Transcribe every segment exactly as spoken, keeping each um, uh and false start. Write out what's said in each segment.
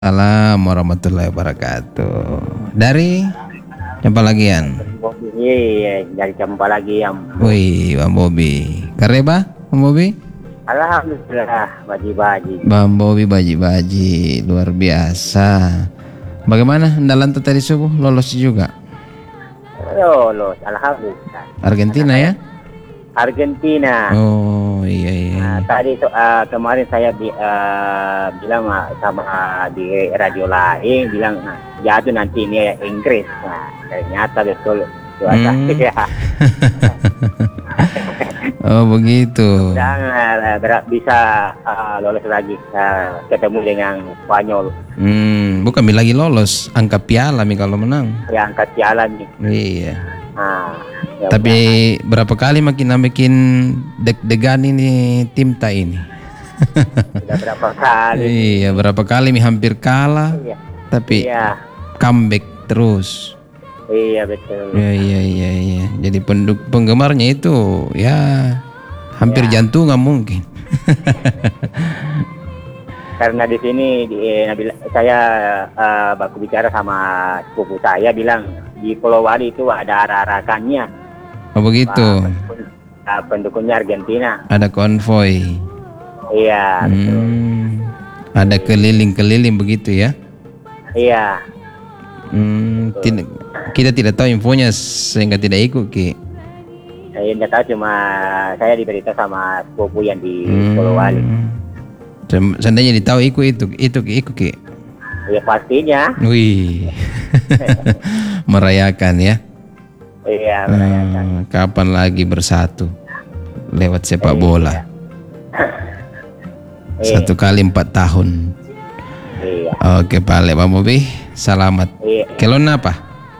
Assalamualaikum warahmatullahi wabarakatuh. Dari Cempalagian. Iya, dari Cempalagian. Wih, Bang Bobi. Kareba, Bang Bobi? Alhamdulillah, baji-baji. Bang Bobi baji-baji, luar biasa. Bagaimana andalan tuh tadi subuh? Lolos juga? Lolos, alhamdulillah. Argentina ya? Argentina. Oh iya iya. Nah, tadi uh, kemarin saya di, uh, bilang uh, sama uh, di radio lain bilang nah, jatuh nanti ini Inggris. Nah, ternyata betul cuaca hmm. ya. Oh begitu. Dan uh, bisa uh, lolos lagi uh, ketemu dengan Spanyol. Hmm, bukan lagi lolos, angkat piala nih kalau menang. Ya angkat piala nih. Iya. Nah, ya tapi udah. Berapa kali makin makin deg-degan ini tim ta ini. Sudah berapa kali? Iya, berapa kali nih hampir kalah. Iya. Tapi iya. comeback terus. Iya betul. Iya iya iya iya. Jadi penduk penggemarnya itu ya hampir ya. Jantungan mungkin. Karena di sini di, eh, saya uh, baku bicara sama sepupu saya bilang di Pulau Wali itu ada arah-arakannya. Oh begitu. Pendukung, uh, pendukungnya Argentina. Ada konvoy. Iya. Hmm, betul. Ada keliling-keliling begitu ya? Iya. Hmm, tidak, kita tidak tahu infonya sehingga tidak ikut Ki. Saya tidak tahu, cuma saya diberita sama sepupu yang di hmm. Pulau Wali. Seandainya ditahu ikut itu, itu ikut Ki. Ya pastinya. Wih, merayakan ya. Iya merayakan. Hmm, kapan lagi bersatu lewat sepak bola? Iya. Satu kali empat tahun. Iya. Oke Pak Le, Bang Bobi, selamat. Iya. Kelon apa?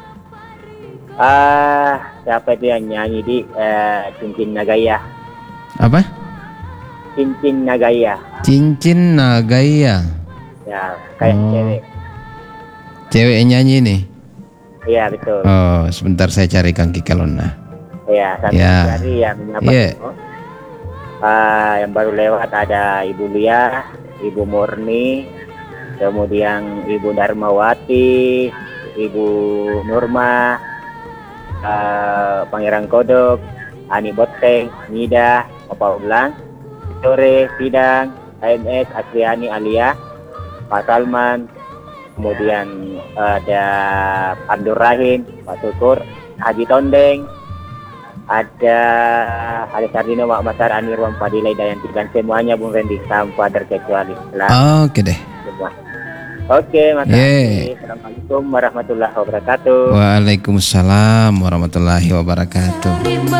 Ah, siapa itu yang nyanyi di uh, Cincin Nagaya? Apa? Cincin Nagaya. Cincin Nagaya. Ya, kayak oh. cewek. Cewek yang nyanyi nih? Iya, betul. Oh, sebentar saya carikan Ki Kelona. Iya, sambil ya. cari yang apa? Yeah. Uh, yang baru lewat ada Ibu Lia, Ibu Murni, kemudian Ibu Darmawati, Ibu Nurma, uh, Pangeran Kodok, Ani Boteng, Nida, Papa Ulang, Sore, Sidang, A M S, Asriani Alia, Pak Salman, kemudian ada Abdur Rahim, Pak Syukur, Haji Tondeng, ada Ali Sardino, Mak Masar, Anirwan, Fadilai, Dayanti, dan semuanya Bung Rendi tanpa terkecuali. Oh, oke deh. Semua. Oke, makasih. Yeah. Assalamualaikum warahmatullahi wabarakatuh. Waalaikumsalam warahmatullahi wabarakatuh.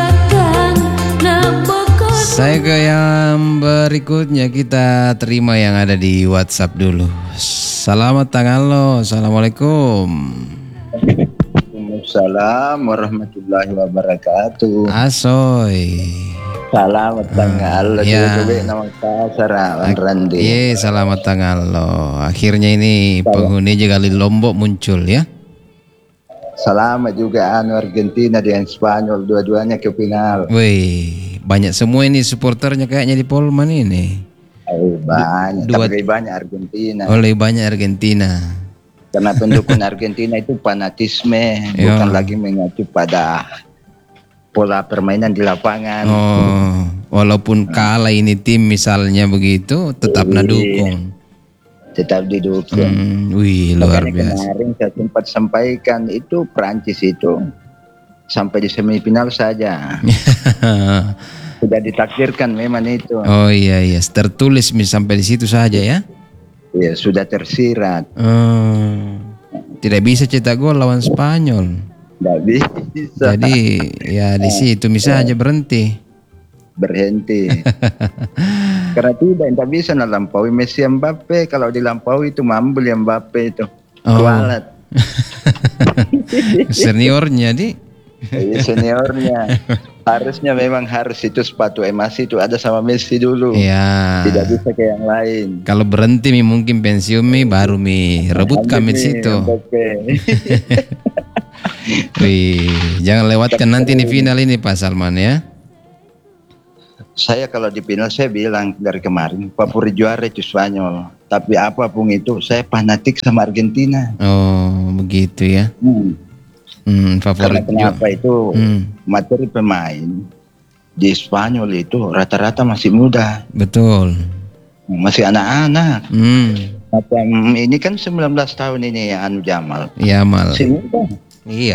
Saya ke yang berikutnya, kita terima yang ada di WhatsApp dulu. Selamat tanggal lo. Assalamualaikum. Waalaikumsalam warahmatullahi wabarakatuh. Asoy. Selamat tanggal lo. Ya. Iya, selamat tanggal lo. Akhirnya ini penghuni juga di Lombok muncul ya. Selamat juga anu Argentina dengan Spanyol, dua-duanya ke final. Wih, banyak semua ini supporternya kayaknya di Polman ini. Oh, banyak, Dua, tapi banyak Argentina. Oh, lebih banyak Argentina. Karena pendukung Argentina itu fanatisme, bukan lagi mengacu pada pola permainan di lapangan. Oh, walaupun kalah ini tim misalnya begitu, tetap Iya, nadukung. Tetap didukung. Hmm, wih, luar Makanya biasa. Kemarin saya sempat sampaikan itu Prancis itu sampai di semifinal saja. Sudah ditakdirkan memang itu. Oh iya iya, tertulis sampai di situ saja ya. Iya, sudah tersirat. Oh, tidak bisa cetak gol lawan Spanyol. Tidak bisa. Jadi ya di situ misalnya berhenti. Berhenti. Karena tidak, tidak bisa melampaui Messi Mbappe. Kalau dilampaui itu mambul Mbappe itu. Oh. Kualat. Seniornya di. Seniornya. Harusnya memang harus itu sepatu emas itu ada sama Messi dulu. Iya. Tidak bisa ke yang lain. Kalau berhenti mi mungkin pensiun mi baru mi rebut kami situ. Wih, jangan lewatkan nanti di final ini Pak Salman ya. Saya kalau di final saya bilang dari kemarin favorit juara itu Spanyol. tapi apapun itu saya fanatik sama Argentina. Oh, begitu ya. Hmm. Hmm, Karena favorit kenapa juga. itu Hmm, materi pemain di Spanyol itu rata-rata masih muda, betul. masih anak-anak. Hmm, Macam ini kan sembilan belas tahun ini ya Anu Jamal. iya Mal. Masih muda. Iya.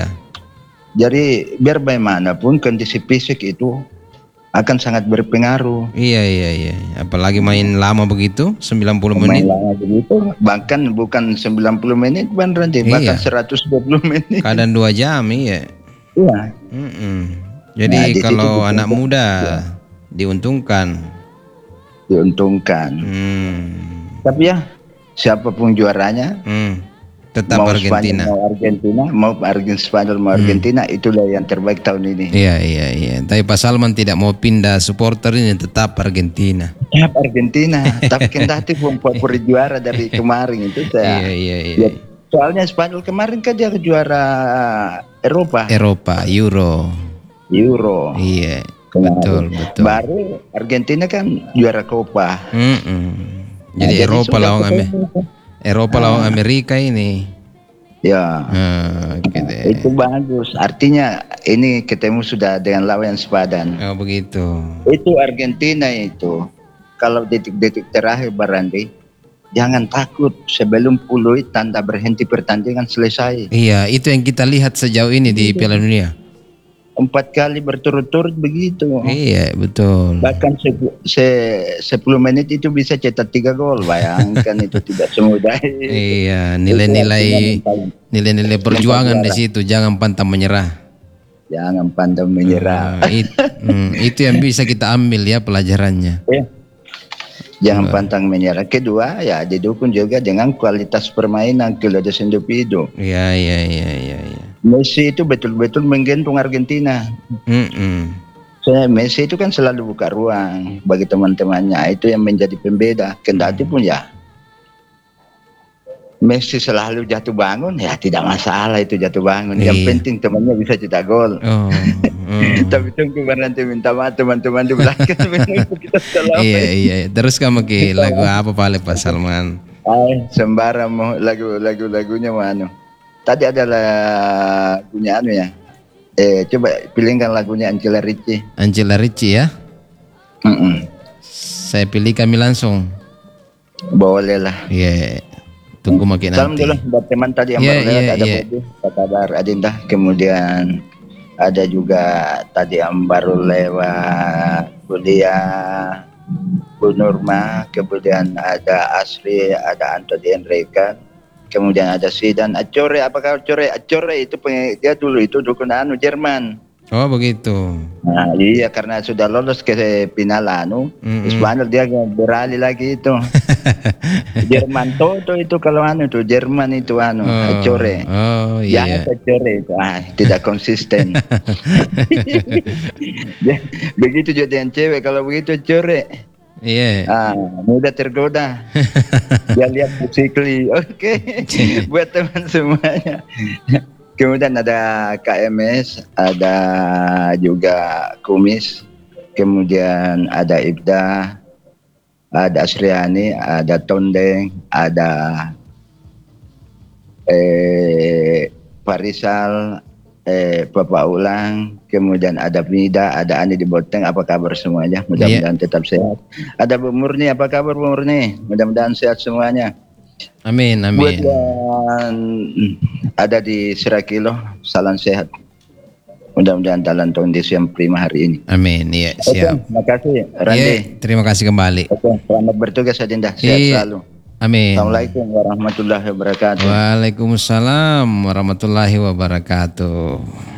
Jadi biar bagaimanapun kondisi fisik itu akan sangat berpengaruh. Iya iya iya. Apalagi main lama begitu, sembilan puluh Main menit. lama begitu, bahkan bukan sembilan puluh menit Bang Randy, bahkan Iya. seratus dua puluh menit. Kadang dua jam iya. Iya. Mm-mm. Nah, Jadi di situ kalau diuntungkan. anak muda Ya, diuntungkan. diuntungkan. Hmm. Tapi ya siapapun juaranya, Hmm. Tetap mau Argentina. Spanyol mau Argentina, mau Argentina Spanyol mau Hmm. Argentina, itulah yang terbaik tahun ini. Iya iya iya. Tapi Pak Salman tidak mau pindah supporter ini, tetap Argentina. Tetap Argentina, tapi kendati pun favorit juara dari kemarin itu Iya saya. iya iya. Ya, soalnya Spanyol kemarin kan dia juara Eropa, Eropa, Euro. Euro. Iya. Kemarin. Betul betul. Baru Argentina kan juara Copa. Mm-mm. Nah, Jadi Eropa sudah lawan Amer- ketemu. Eropa lawan Amerika ini. Ya, Ah, gitu. itu bagus. Artinya ini ketemu sudah dengan lawan yang sepadan. Oh begitu. Itu Argentina itu. Kalau detik-detik terakhir Barandi, jangan takut sebelum puluh tanda berhenti pertandingan selesai. Iya, itu yang kita lihat sejauh ini di Piala Dunia. Empat kali berturut-turut begitu. Iya, betul. Bahkan se- se- sepuluh menit itu bisa cetak tiga gol. Bayangkan itu tidak semudah. Iya, nilai-nilai nilai-nilai perjuangan di situ, jangan pantang menyerah. Jangan pantang menyerah. Ah, it- hmm, itu yang bisa kita ambil ya pelajarannya. Ya. Jangan pantang menyerah. Kedua, ya didukung juga dengan kualitas permainan, kualitas individu. Iya, iya, iya, iya, iya. Messi itu betul-betul menggendong Argentina. Mm-mm. Saya Messi itu kan selalu buka ruang bagi teman-temannya. Itu yang menjadi pembeda. Kendati pun ya Messi selalu jatuh bangun, ya tidak masalah itu jatuh bangun. Yang Iya. penting temannya bisa cetak gol. Oh, oh. Tapi tunggu nanti minta maaf teman-teman di belakang menunggu kita selama. Iya, iya. Terus kamu ke lagu apa paling Pak Salman? Ay, sembarang mau lagu-lagu lagunya mana? Tadi ada lagunya anu ya. Eh coba pilihkan lagunya Angela Ricci. Angela Ricci ya? Mm-mm. Saya pilih kami langsung. Boleh lah. Iya. Tunggu makin Salam nanti. dulu buat teman tadi yang Iya, baru lewat, iya, ada iya. Bobi, apa kabar Adinda, kemudian ada juga tadi yang baru lewat kuliah Bu Nurma, kemudian ada Asri, ada Antoni Enrikan, kemudian ada Sidan Acore. Apa kabar Acore? Acore itu peng- dia dulu itu dukun anu Jerman. Oh begitu. Nah, iya karena sudah lolos ke final anu Mm-mm. Spanyol, dia beralih lagi itu. Jerman Toto itu kalau anu tuh Jerman itu anu Oh, Acore. oh Jangan iya. Acore itu ah, tidak konsisten. Begitu juga yang cewek, kalau begitu Acore Iya. ah, mudah tergoda. Dia lihat musikly. Oke. Buat teman semuanya. Kemudian ada K M S, ada juga Kumis, kemudian ada Ibda, ada Asriani, ada Tondeng, ada eh, Farisal, eh, Bapak Ulang, kemudian ada Mida, ada Ani di Boteng. Apa kabar semuanya? Mudah-mudahan tetap sehat. Ada Bu Murni, apa kabar Bu Murni? Mudah-mudahan sehat semuanya. Amin, Buat amin. yang ada di Sirakilo, salam sehat. Mudah-mudahan dalam kondisi yang prima hari ini. Amin, iya Oke, siap. terima kasih Iya, Randy. terima kasih kembali. Oke, selamat bertugas Adinda. Sehat Iya. selalu. Amin. Assalamualaikum warahmatullahi wabarakatuh. Waalaikumsalam warahmatullahi wabarakatuh.